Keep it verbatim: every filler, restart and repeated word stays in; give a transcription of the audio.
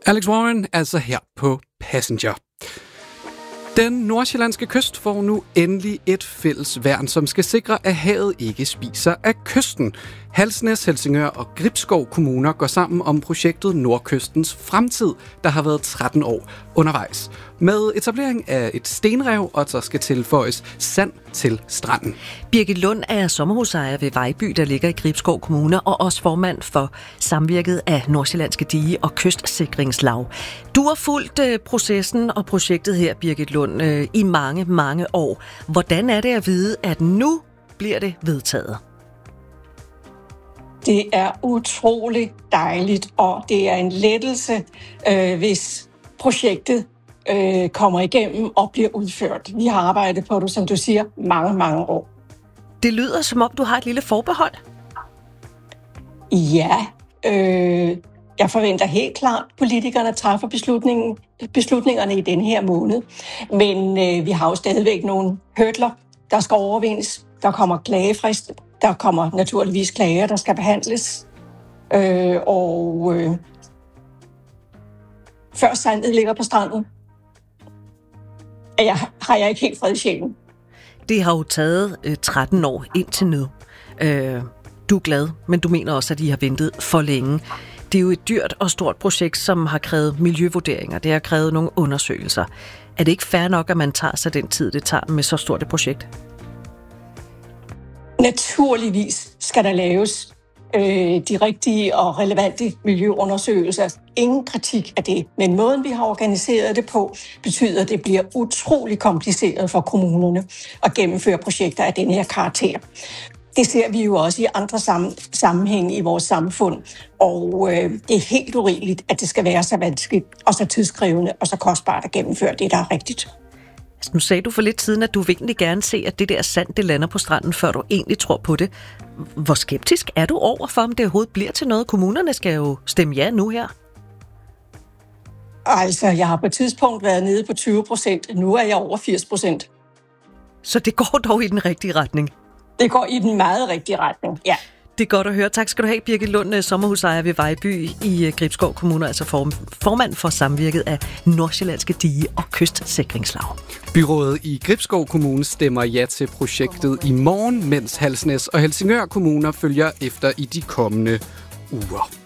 Alex Warren, altså her på Passenger. Den nordsjællandske kyst får nu endelig et fælles værn, som skal sikre, at havet ikke spiser af kysten. Halsnæs, Helsingør og Gribskov kommuner går sammen om projektet Nordkystens Fremtid, der har været tretten år undervejs. Med etablering af et stenrev, og der skal tilføjes sand til stranden. Birgit Lund er sommerhusejer ved Vejby, der ligger i Gribskov Kommune, og også formand for samvirket af Nordsjællandske Dige- og Kystsikringslav. Du har fulgt øh, processen og projektet her, Birgit Lund, øh, i mange, mange år. Hvordan er det at vide, at nu bliver det vedtaget? Det er utroligt dejligt, og det er en lettelse, øh, hvis projektet øh, kommer igennem og bliver udført. Vi har arbejdet på det, som du siger, mange, mange år. Det lyder, som om du har et lille forbehold. Ja, øh, jeg forventer helt klart, at politikerne træffer beslutningen, beslutningerne i den her måned. Men øh, vi har jo stadigvæk nogle hurdler, der skal overvindes. Der kommer klagefrist. Der kommer naturligvis klager, der skal behandles. Øh, og øh, før sandet ligger på stranden, er jeg, har jeg ikke helt fred i sjælen. Det har jo taget øh, tretten år indtil nu. Øh, du er glad, men du mener også, at I har ventet for længe. Det er jo et dyrt og stort projekt, som har krævet miljøvurderinger. Det har krævet nogle undersøgelser. Er det ikke fair nok, at man tager sig den tid, det tager med så stort et projekt? Naturligvis skal der laves øh, de rigtige og relevante miljøundersøgelser. Ingen kritik af det. Men måden, vi har organiseret det på, betyder, at det bliver utrolig kompliceret for kommunerne at gennemføre projekter af den her karakter. Det ser vi jo også i andre sammenhænge i vores samfund. Og øh, det er helt urimeligt, at det skal være så vanskeligt og så tidskrævende og så kostbart at gennemføre det, der er rigtigt. Nu sagde du for lidt siden, at du vil egentlig gerne se, at det der sand, det lander på stranden, før du egentlig tror på det. Hvor skeptisk er du over for, om det overhovedet bliver til noget? Kommunerne skal jo stemme ja nu her. Altså, jeg har på et tidspunkt været nede på tyve procent. Nu er jeg over firs procent. Så det går dog i den rigtige retning? Det går i den meget rigtige retning, ja. Det er godt at høre. Tak skal du have, Birgit Lund, sommerhusejer ved Vejby i Gribskov Kommune, altså formand for samvirket af Nordsjællandske Dige- og Kystsikringslav. Byrådet i Gribskov Kommune stemmer ja til projektet i morgen, mens Halsnæs og Helsingør kommuner følger efter i de kommende uger.